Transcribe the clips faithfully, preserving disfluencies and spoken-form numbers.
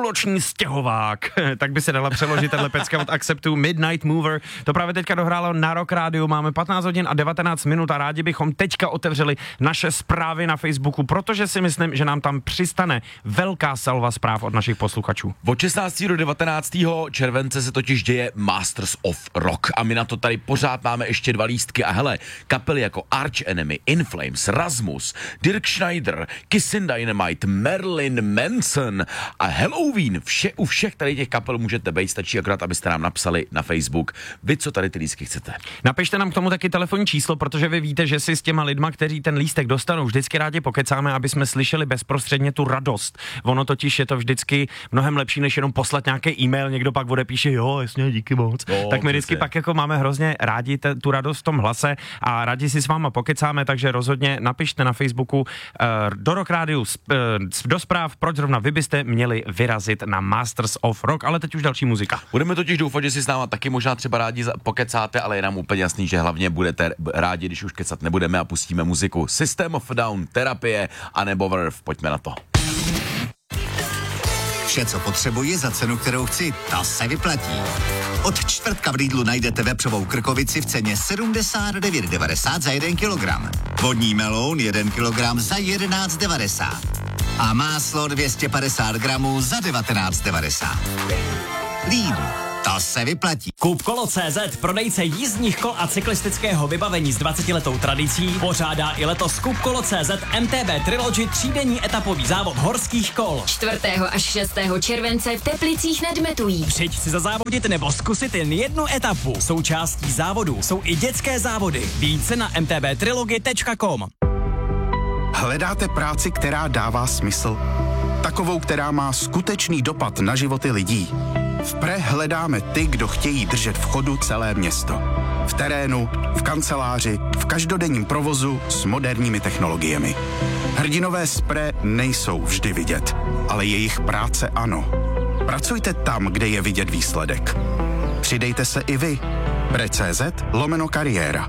půlnoční stěhovák. Tak by se dala přeložit tahle pecka od Acceptu, Midnight Mover. To právě teďka dohrálo na Rock Rádiu. Máme patnáct hodin a devatenáct minut a rádi bychom teďka otevřeli naše zprávy na Facebooku, protože si myslím, že nám tam přistane velká salva zpráv od našich posluchačů. Od šestnáctého do devatenáctého července se totiž děje Masters of Rock a my na to tady pořád máme ještě dva lístky a hele, kapely jako Arch Enemy, In Flames, Rasmus, Dirk Schneider, Kissin Dynamite, Marilyn Manson a Halloween, vše, u všech tady těch kapel můžete být, stačí akorát, abyste nám napsali na Facebook, vy co tady ty lístky chcete. Napište nám k tomu taky telefonní číslo, protože vy víte, že si s těma lidma, kteří ten lístek dostanou, vždycky rádi pokecáme, aby jsme slyšeli bezprostředně tu radost. Ono totiž je to vždycky mnohem lepší, než jenom poslat nějaký e-mail, někdo pak odepíše, jo, jasně, díky moc. No, tak my vždycky pak jako máme hrozně rádi te, tu radost v tom hlase a rádi si s váma pokecáme, takže rozhodně napište na Facebooku uh, do Rock Rádiu uh, do zpráv, proč zrovna vy byste měli vyrazit na Masters of Rock, ale teď už další muzika. Budeme totiž doufat, že si s náma taky možná třeba rádi pokecáte, ale je nám úplně jasný, že hlavně budete rádi, když už kecat nebudeme a pustíme muziku. System of a Down, Terapie a nebo Verve, pojďme na to. Vše, co potřebuji za cenu, kterou chci, to se vyplatí. Od čtvrtka v Lidlu najdete vepřovou krkovici v ceně sedmdesát devět devadesát za jeden kilogram. Vodní meloun jeden kilogram za jedenáct devadesát. A máslo dvě stě padesát gramů za devatenáct devadesát. Lidl. To se vyplatí. Koupkolo tečka cé zet, prodejce jízdních kol a cyklistického vybavení s dvacetiletou tradicí, pořádá i letos Koupkolo tečka cé zet em té bé Trilogy třídenní etapový závod horských kol. čtvrtého až šestého července v Teplicích nad Metují. Přijď si zazávodit nebo zkusit jen jednu etapu. Součástí závodu jsou i dětské závody. Více na em té bé trilogy tečka com. Hledáte práci, která dává smysl? Takovou, která má skutečný dopad na životy lidí. V Pre hledáme ty, kdo chtějí držet v chodu celé město. V terénu, v kanceláři, v každodenním provozu s moderními technologiemi. Hrdinové z Pre nejsou vždy vidět, ale jejich práce ano. Pracujte tam, kde je vidět výsledek. Přidejte se i vy. Pre tečka cé zet lomeno kariéra.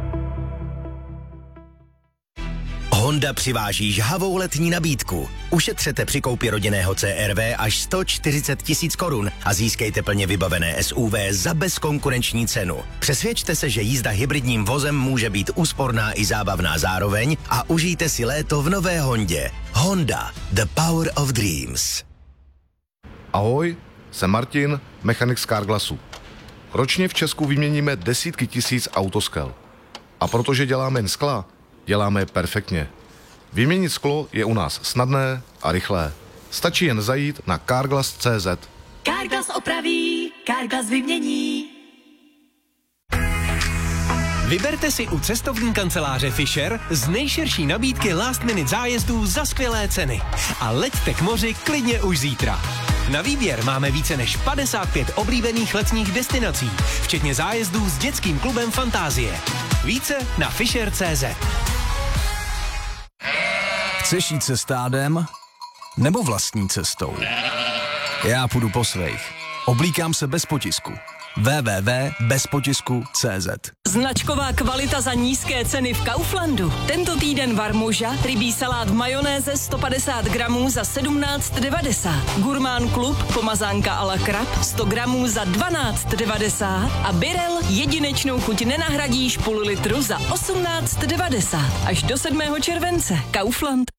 Honda přiváží žhavou letní nabídku. Ušetřete při koupi rodinného cé er vé až sto čtyřicet tisíc korun a získejte plně vybavené es ú vé za bezkonkurenční cenu. Přesvědčte se, že jízda hybridním vozem může být úsporná i zábavná zároveň a užijte si léto v nové Hondě. Honda, the power of dreams. Ahoj, jsem Martin, mechanik z Carglassu. Ročně v Česku vyměníme desítky tisíc autoskel. A protože děláme jen skla, děláme je perfektně. Vyměnit sklo je u nás snadné a rychlé. Stačí jen zajít na carglass tečka cé zet. Carglass opraví, Carglass vymění. Vyberte si u cestovní kanceláře Fisher z nejširší nabídky last minute zájezdů za skvělé ceny. A leďte k moři klidně už zítra. Na výběr máme více než padesát pět oblíbených letních destinací, včetně zájezdů s dětským klubem Fantázie. Více na fisher tečka cé zet. Chceš jít se stádem? Nebo vlastní cestou? Já půjdu po svých. Oblíkám se bez potisku. w w w tečka bez potisku tečka cé zet. Značková kvalita za nízké ceny v Kauflandu. Tento týden varmuža, rybí salát v majonéze sto padesát gramů za sedmnáct devadesát. Gurmán Klub, pomazánka a la krab sto gramů za dvanáct devadesát. A Birel jedinečnou chuť nenahradíš půl litru za osmnáct devadesát. Až do sedmého července. Kaufland.